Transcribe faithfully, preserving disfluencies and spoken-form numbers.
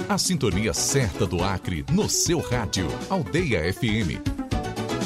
A sintonia certa do Acre no seu rádio. Aldeia F M.